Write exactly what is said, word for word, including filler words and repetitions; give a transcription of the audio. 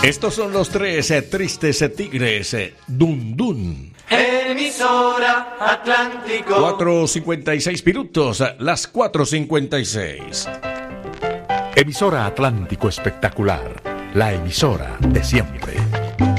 Estos son los tres eh, tristes eh, tigres. Eh, dun dun. Emisora Atlántico. cuatro cincuenta y seis minutos, eh, las cuatro cincuenta y seis. Emisora Atlántico Espectacular, la emisora de siempre.